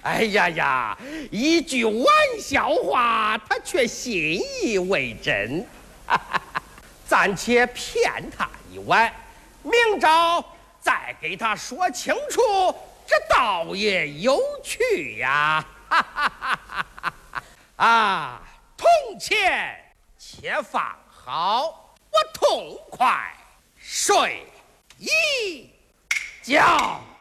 哎呀呀，一句玩笑话，他却信以为真。暂且骗他一晚，明朝再给他说清楚，这倒也有趣呀！啊，铜钱且放好，我痛快睡一觉。